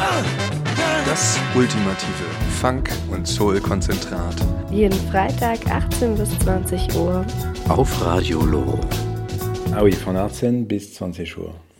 Das ultimative Funk- und Soul-Konzentrat. Jeden Freitag 18 bis 20 Uhr. Auf Radio Loro. Ah oui, von 18 bis 20 Uhr.